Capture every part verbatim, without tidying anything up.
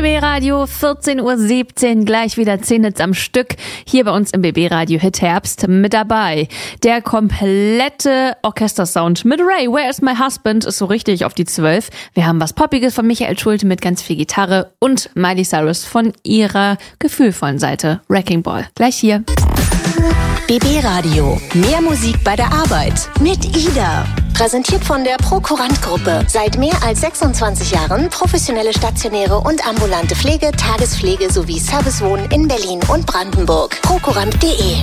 B B-Radio, vierzehn Uhr siebzehn, gleich wieder zehn Hits am Stück. Hier bei uns im B B-Radio Hit Herbst mit dabei. Der komplette Orchestersound mit Ray, Where is my husband, ist so richtig auf die zwölf. Wir haben was Poppiges von Michael Schulte mit ganz viel Gitarre und Miley Cyrus von ihrer gefühlvollen Seite, Wrecking Ball. Gleich hier. B B-Radio. Mehr Musik bei der Arbeit. Mit Ida. Präsentiert von der Prokurant-Gruppe. Seit mehr als sechsundzwanzig Jahren professionelle stationäre und ambulante Pflege, Tagespflege sowie Servicewohnen in Berlin und Brandenburg. prokurant punkt de.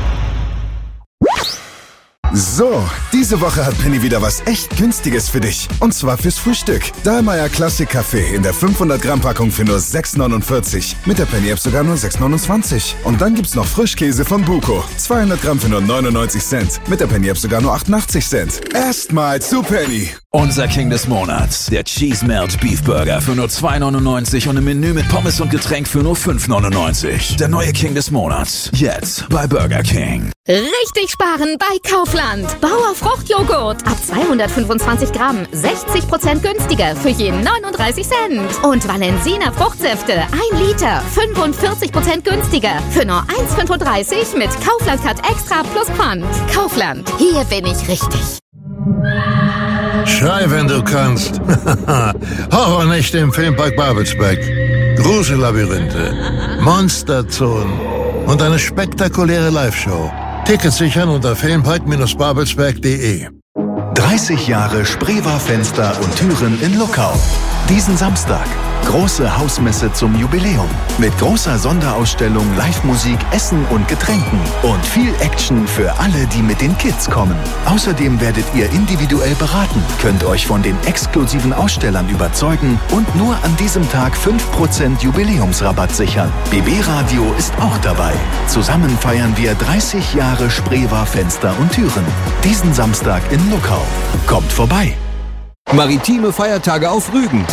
So, diese Woche hat Penny wieder was echt Günstiges für dich. Und zwar fürs Frühstück. Dahlmeier Classic Kaffee in der fünfhundert Gramm Packung für nur sechs neunundvierzig. Mit der Penny App sogar nur sechs neunundzwanzig. Und dann gibt's noch Frischkäse von Buko. zweihundert Gramm für nur neunundneunzig Cent. Mit der Penny App sogar nur achtundachtzig Cent. Erstmal zu Penny. Unser King des Monats, der Cheese Melt Beef Burger für nur zwei neunundneunzig und ein Menü mit Pommes und Getränk für nur fünf neunundneunzig. Der neue King des Monats, jetzt bei Burger King. Richtig sparen bei Kaufland. Bauer Fruchtjoghurt ab zweihundertfünfundzwanzig Gramm, sechzig Prozent günstiger für je neununddreißig Cent. Und Valensina Fruchtsäfte ein Liter, fünfundvierzig Prozent günstiger für nur eins fünfunddreißig mit Kaufland Cut Extra plus Pfand. Kaufland, hier bin ich richtig. Schrei, wenn du kannst. Horrornächte im Filmpark Babelsberg. Grusellabyrinthe, Monsterzonen und eine spektakuläre Live-Show. Tickets sichern unter filmpark Bindestrich babelsberg punkt de. dreißig Jahre Spreewar Fenster und Türen in Luckau. Diesen Samstag. Große Hausmesse zum Jubiläum. Mit großer Sonderausstellung, Live-Musik, Essen und Getränken. Und viel Action für alle, die mit den Kids kommen. Außerdem werdet ihr individuell beraten, könnt euch von den exklusiven Ausstellern überzeugen und nur an diesem Tag fünf Prozent Jubiläumsrabatt sichern. B B-Radio ist auch dabei. Zusammen feiern wir dreißig Jahre Spreewar Fenster und Türen. Diesen Samstag in Luckau. Kommt vorbei. Maritime Feiertage auf Rügen.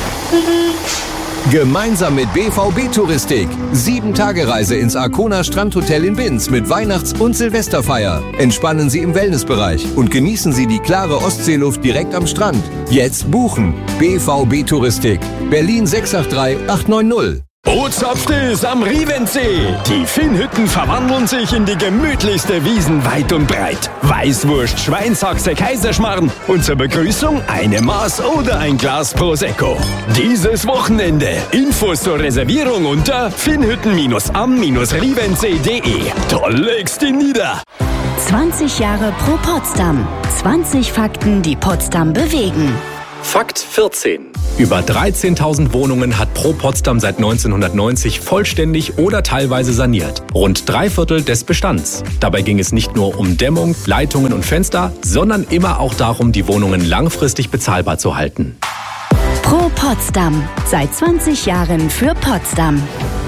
Gemeinsam mit B V B Touristik. Sieben Tage Reise ins Arkona Strandhotel in Binz mit Weihnachts- und Silvesterfeier. Entspannen Sie im Wellnessbereich und genießen Sie die klare Ostseeluft direkt am Strand. Jetzt buchen. B V B Touristik. Berlin sechs acht drei acht neun null. Bootsopstes am Rievensee. Die Finnhütten verwandeln sich in die gemütlichste Wiesen weit und breit. Weißwurst, Schweinshaxe, Kaiserschmarrn und zur Begrüßung eine Maß oder ein Glas Prosecco. Dieses Wochenende. Infos zur Reservierung unter finnhütten am rievensee punkt de. Toll legst ihn nieder. zwanzig Jahre Pro Potsdam. zwanzig Fakten, die Potsdam bewegen. Fakt vierzehn. Über dreizehntausend Wohnungen hat Pro Potsdam seit neunzehnhundertneunzig vollständig oder teilweise saniert. Rund drei Viertel des Bestands. Dabei ging es nicht nur um Dämmung, Leitungen und Fenster, sondern immer auch darum, die Wohnungen langfristig bezahlbar zu halten. Pro Potsdam. Seit zwanzig Jahren für Potsdam.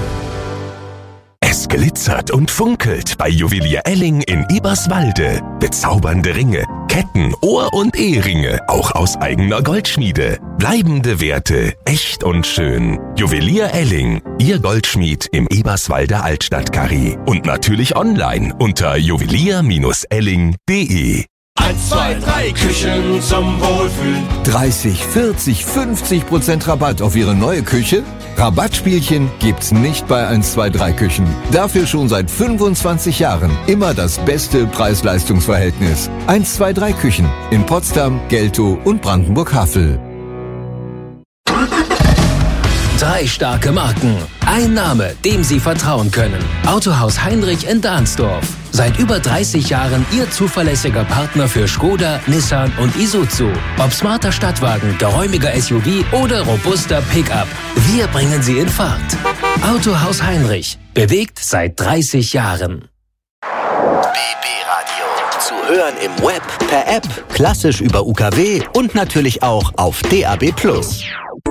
Es glitzert und funkelt bei Juwelier Elling in Eberswalde. Bezaubernde Ringe, Ketten, Ohr- und Eheringe, auch aus eigener Goldschmiede. Bleibende Werte, echt und schön. Juwelier Elling, Ihr Goldschmied im Eberswalder Altstadtkarree. Und natürlich online unter juwelier Bindestrich elling punkt de. Eins, zwei, drei Küchen zum Wohlfühlen. dreißig, vierzig, fünfzig Prozent Rabatt auf Ihre neue Küche? Rabattspielchen gibt's nicht bei eins, zwei, drei Küchen. Dafür schon seit fünfundzwanzig Jahren immer das beste Preis-Leistungs-Verhältnis. eins, zwei, drei Küchen in Potsdam, Geltow und Brandenburg-Havel. Drei starke Marken. Ein Name, dem Sie vertrauen können. Autohaus Heinrich in Dahnsdorf. Seit über dreißig Jahren Ihr zuverlässiger Partner für Skoda, Nissan und Isuzu. Ob smarter Stadtwagen, geräumiger S U V oder robuster Pickup. Wir bringen Sie in Fahrt. Autohaus Heinrich. Bewegt seit dreißig Jahren. B B-Radio. Zu hören im Web, per App, klassisch über U K W und natürlich auch auf D A B plus.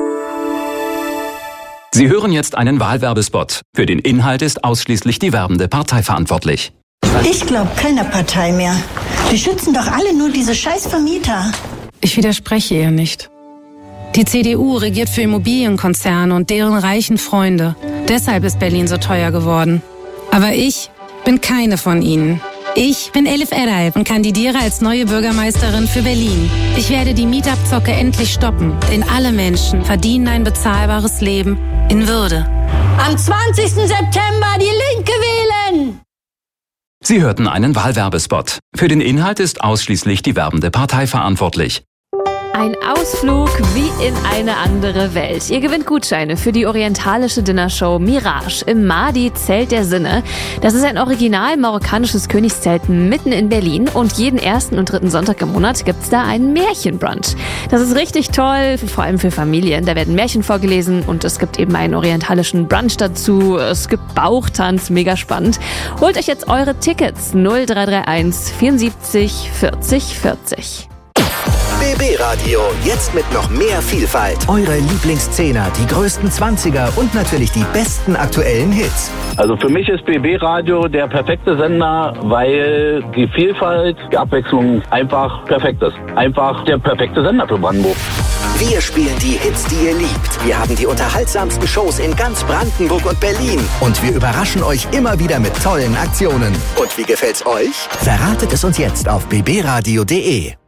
Sie hören jetzt einen Wahlwerbespot. Für den Inhalt ist ausschließlich die werbende Partei verantwortlich. Ich glaube keiner Partei mehr. Die schützen doch alle nur diese scheiß Vermieter. Ich widerspreche ihr nicht. Die C D U regiert für Immobilienkonzerne und deren reichen Freunde. Deshalb ist Berlin so teuer geworden. Aber ich bin keine von ihnen. Ich bin Elif Eray und kandidiere als neue Bürgermeisterin für Berlin. Ich werde die Mietabzocke endlich stoppen, denn alle Menschen verdienen ein bezahlbares Leben in Würde. Am zwanzigsten September die Linke wählen! Sie hörten einen Wahlwerbespot. Für den Inhalt ist ausschließlich die werbende Partei verantwortlich. Ein Ausflug wie in eine andere Welt. Ihr gewinnt Gutscheine für die orientalische Dinnershow Mirage im Mahdi-Zelt der Sinne. Das ist ein original marokkanisches Königszelt mitten in Berlin und jeden ersten und dritten Sonntag im Monat gibt's da einen Märchenbrunch. Das ist richtig toll, vor allem für Familien. Da werden Märchen vorgelesen und es gibt eben einen orientalischen Brunch dazu. Es gibt Bauchtanz, mega spannend. Holt euch jetzt eure Tickets null drei drei eins vierundsiebzig vierzig vierzig. B B Radio, jetzt mit noch mehr Vielfalt. Eure Lieblingszehner, die größten Zwanziger und natürlich die besten aktuellen Hits. Also für mich ist B B Radio der perfekte Sender, weil die Vielfalt, die Abwechslung einfach perfekt ist. Einfach der perfekte Sender für Brandenburg. Wir spielen die Hits, die ihr liebt. Wir haben die unterhaltsamsten Shows in ganz Brandenburg und Berlin. Und wir überraschen euch immer wieder mit tollen Aktionen. Und wie gefällt's euch? Verratet es uns jetzt auf b b radio punkt d e.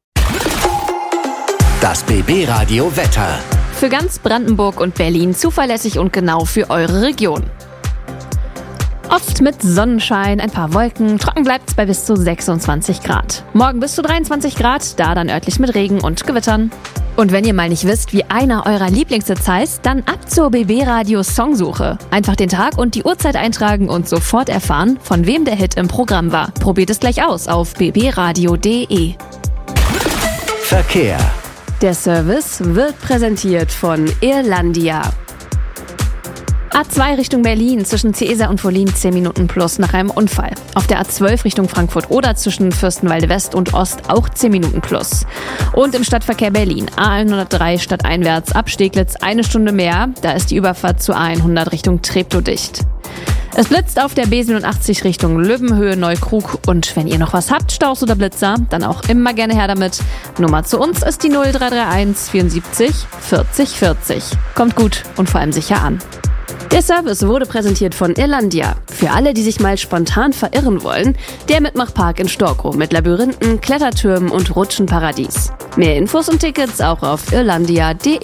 Das B B Radio Wetter. Für ganz Brandenburg und Berlin zuverlässig und genau für eure Region. Oft mit Sonnenschein, ein paar Wolken, trocken bleibt's bei bis zu sechsundzwanzig Grad. Morgen bis zu dreiundzwanzig Grad, da dann örtlich mit Regen und Gewittern. Und wenn ihr mal nicht wisst, wie einer eurer Lieblingshits heißt, dann ab zur B B Radio Songsuche. Einfach den Tag und die Uhrzeit eintragen und sofort erfahren, von wem der Hit im Programm war. Probiert es gleich aus auf b b radio punkt d e. Verkehr. Der Service wird präsentiert von Irlandia. A zwei Richtung Berlin zwischen Ciesa und Wollin zehn Minuten plus nach einem Unfall. Auf der A zwölf Richtung Frankfurt-Oder zwischen Fürstenwalde West und Ost auch zehn Minuten plus. Und im Stadtverkehr Berlin A hundertdrei stadteinwärts ab Steglitz eine Stunde mehr. Da ist die Überfahrt zu A hundert Richtung Treptow dicht. Es blitzt auf der B siebenundachtzig Richtung Löwenhöhe Neukrug. Und wenn ihr noch was habt, Staus oder Blitzer, dann auch immer gerne her damit. Nummer zu uns ist die null drei drei eins vierundsiebzig vierzig vierzig. Kommt gut und vor allem sicher an. Der Service wurde präsentiert von Irlandia. Für alle, die sich mal spontan verirren wollen, der Mitmachpark in Storkow mit Labyrinthen, Klettertürmen und Rutschenparadies. Mehr Infos und Tickets auch auf irlandia punkt d e.